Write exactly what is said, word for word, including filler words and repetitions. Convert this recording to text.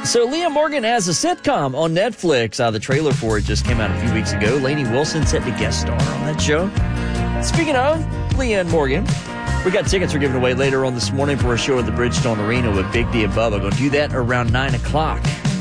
So Leah Morgan has a sitcom on Netflix. Uh, the trailer for it just came out a few weeks ago. Lainey Wilson set to guest star on that show. Speaking of Leah and Morgan, we got tickets we're giving away later on this morning for a show at the Bridgestone Arena with Big D and Bubba. Going to do that around nine o'clock.